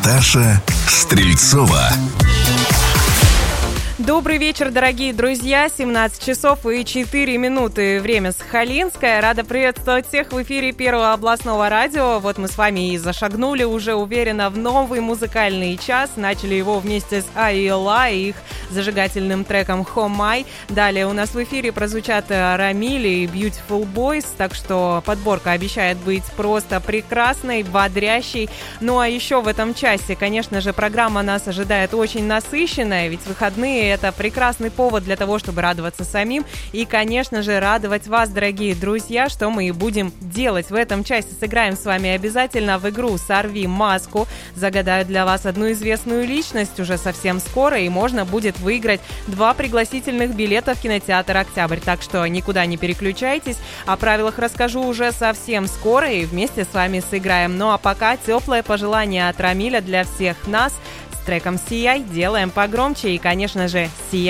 Наташа Стрельцова. Добрый вечер, дорогие друзья. 17 часов и 4 минуты. Время Сахалинское. Рада приветствовать всех в эфире Первого областного радио. Вот мы с вами и зашагнули уже уверенно в новый музыкальный час. Начали его вместе с Айла и их зажигательным треком «Хомай». Далее у нас в эфире прозвучат Рамиль и Beautiful Boys. Так что подборка обещает быть просто прекрасной, бодрящей. Ну а еще в этом часе, конечно же, программа нас ожидает очень насыщенная. Ведь выходные — это прекрасный повод для того, чтобы радоваться самим и, конечно же, радовать вас, дорогие друзья, что мы и будем делать. В этом часе сыграем с вами обязательно в игру «Сорви маску». Загадаю для вас одну известную личность уже совсем скоро, и можно будет выиграть 2 пригласительных билета в кинотеатр «Октябрь». Так что никуда не переключайтесь. О правилах расскажу уже совсем скоро и вместе с вами сыграем. Ну а пока теплое пожелание от Рамиля для всех нас. С треком «Сияй» делаем погромче и, конечно же, сияй.